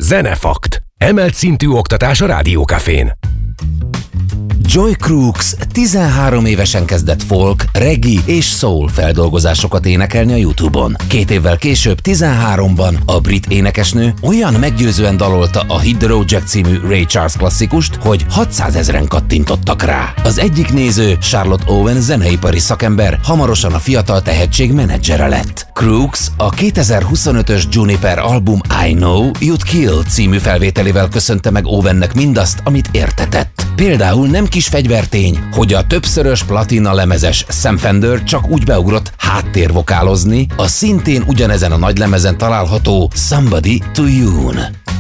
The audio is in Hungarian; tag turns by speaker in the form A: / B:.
A: Zenefakt. Emelt szintű oktatás a Rádiókafén.
B: Joy Crookes 13 évesen kezdett folk, reggae és soul feldolgozásokat énekelni a YouTube-on. 2 évvel később, 13-ban a brit énekesnő olyan meggyőzően dalolta a Hit the Road Jack című Ray Charles klasszikust, hogy 600 000-en kattintottak rá. Az egyik néző, Charlotte Owen zeneipari szakember, hamarosan a fiatal tehetség menedzsere lett. Crookes a 2025-ös Juniper album I Know You'd Kill című felvételével köszönte meg Owennek mindazt, amit értetett. Például nem kis fegyvertény, hogy a többszörös platina lemezes Sam Fender csak úgy beugrott háttérvokálozni a szintén ugyanezen a nagylemezen található Somebody to You-n.